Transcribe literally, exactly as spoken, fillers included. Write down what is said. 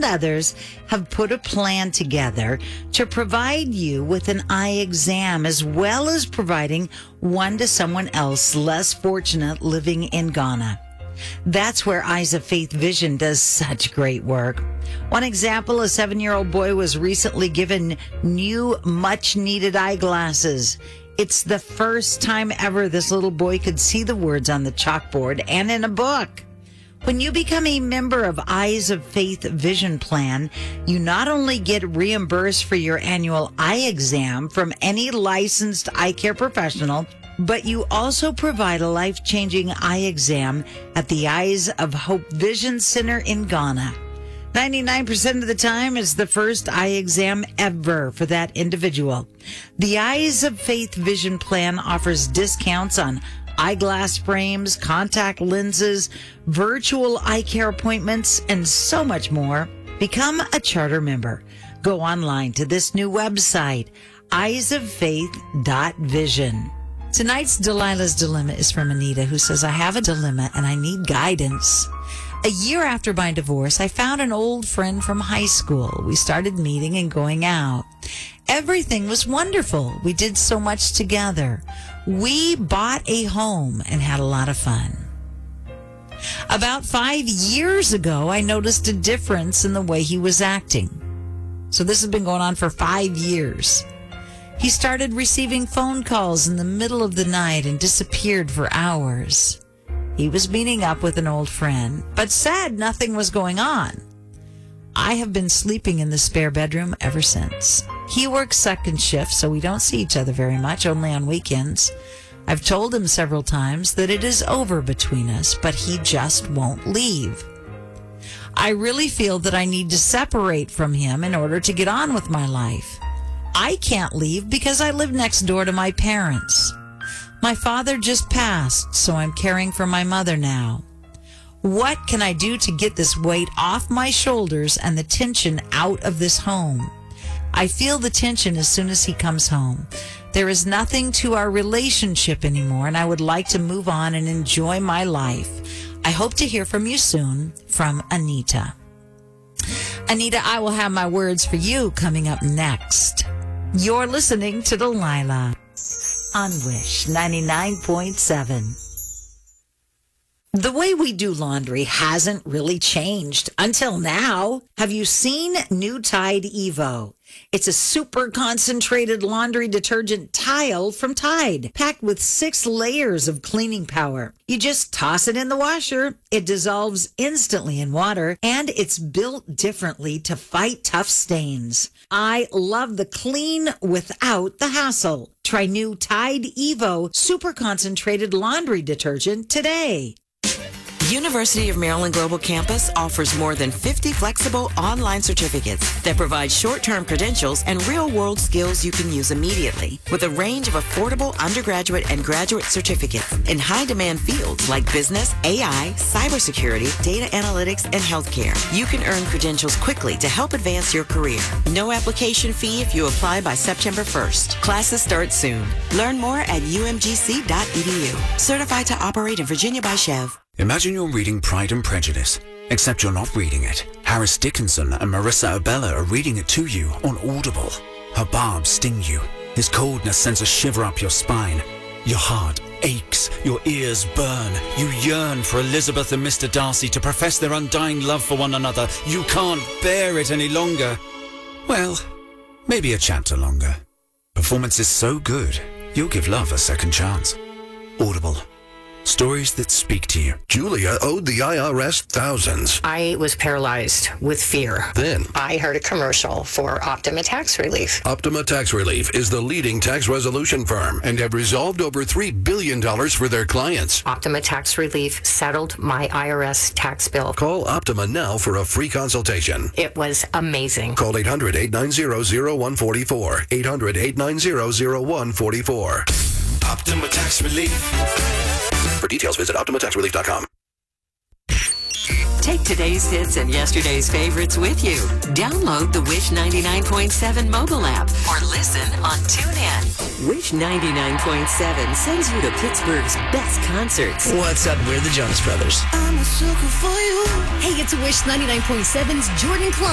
and others have put a plan together to provide you with an eye exam, as well as providing one to someone else less fortunate living in Ghana. That's where Eyes of Faith Vision does such great work. One example, a seven-year-old boy was recently given new, much-needed eyeglasses. It's the first time ever this little boy could see the words on the chalkboard and in a book. When you become a member of Eyes of Faith Vision Plan, you not only get reimbursed for your annual eye exam from any licensed eye care professional, but you also provide a life-changing eye exam at the Eyes of Hope Vision Center in Ghana. ninety-nine percent of the time, it's the first eye exam ever for that individual. The Eyes of Faith Vision Plan offers discounts on eyeglass frames, contact lenses, virtual eye care appointments, and so much more. Become a charter member. Go online to this new website, eyes of faith dot vision. Tonight's Delilah's Dilemma is from Anita, who says, I have a dilemma and I need guidance. A year after my divorce, I found an old friend from high school. We started meeting and going out. Everything was wonderful. We did so much together. We bought a home and had a lot of fun. About five years ago, I noticed a difference in the way he was acting. So this has been going on for five years. He started receiving phone calls in the middle of the night and disappeared for hours. He was meeting up with an old friend, but said nothing was going on. I have been sleeping in the spare bedroom ever since. He works second shift, so we don't see each other very much, only on weekends. I've told him several times that it is over between us, but he just won't leave. I really feel that I need to separate from him in order to get on with my life. I can't leave because I live next door to my parents. My father just passed, so I'm caring for my mother now. What can I do to get this weight off my shoulders and the tension out of this home? I feel the tension as soon as he comes home. There is nothing to our relationship anymore, and I would like to move on and enjoy my life. I hope to hear from you soon. From Anita. Anita, I will have my words for you coming up next. You're listening to Delilah on Wish ninety-nine point seven. The way we do laundry hasn't really changed until now. Have you seen new Tide Evo? It's a super concentrated laundry detergent tile from Tide, packed with six layers of cleaning power. You just toss it in the washer. It dissolves instantly in water, and it's built differently to fight tough stains. I love the clean without the hassle. Try new Tide Evo super concentrated laundry detergent today. University of Maryland Global Campus offers more than fifty flexible online certificates that provide short-term credentials and real-world skills you can use immediately, with a range of affordable undergraduate and graduate certificates in high-demand fields like business, A I, cybersecurity, data analytics, and healthcare. You can earn credentials quickly to help advance your career. No application fee if you apply by September first. Classes start soon. Learn more at u m g c dot e d u. Certified to operate in Virginia by Chev. Imagine you're reading Pride and Prejudice, except you're not reading it. Harris Dickinson and Marissa Abella are reading it to you on Audible. Her barbs sting you. His coldness sends a shiver up your spine. Your heart aches. Your ears burn. You yearn for Elizabeth and Mister Darcy to profess their undying love for one another. You can't bear it any longer. Well, maybe a chapter longer. Performance is so good, you'll give love a second chance. Audible. Stories that speak to you. Julia owed the I R S thousands. I was paralyzed with fear. Then I heard a commercial for Optima Tax Relief. Optima Tax Relief is the leading tax resolution firm and have resolved over three billion dollars for their clients. Optima Tax Relief settled my I R S tax bill. Call Optima now for a free consultation. It was amazing. Call eight hundred, eight nine zero, zero one four four. eight hundred, eight nine zero, zero one four four. Optima Tax Relief. For details, visit optima tax relief dot com. Take today's hits and yesterday's favorites with you. Download the Wish ninety-nine point seven mobile app or listen on TuneIn. Wish ninety-nine point seven sends you to Pittsburgh's best concerts. What's up? We're the Jonas Brothers. I'm a sucker for you. Hey, it's Wish ninety-nine point seven's Jordan Clark.